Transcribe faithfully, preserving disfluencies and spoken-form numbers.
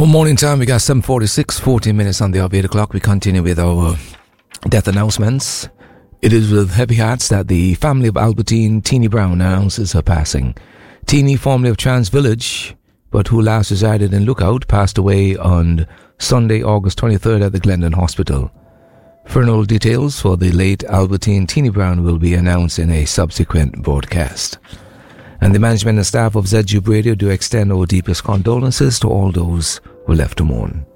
Well, morning time, we got seven forty-six, fourteen minutes on the eight o'clock. We continue with our death announcements. It is with heavy hearts that the family of Albertine Teenie Brown announces her passing. Teenie, formerly of Trans Village, but who last resided in Lookout, passed away on Sunday, August twenty-third at the Glendon Hospital. Funeral details for the late Albertine Teenie Brown will be announced in a subsequent broadcast. And the management and staff of Z J U B Radio do extend our deepest condolences to all those who left to mourn.